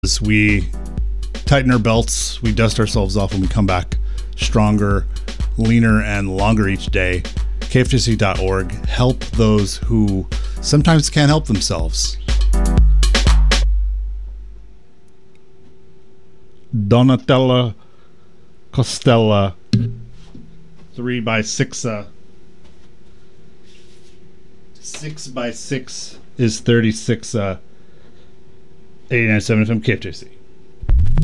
As we tighten our belts, we dust ourselves off, and we come back stronger, leaner, and longer each day. KFTC.org. Help those who sometimes can't help themselves. Donatella Costella, 3x6. 6x6 is 36. 89.7 FM KFTC.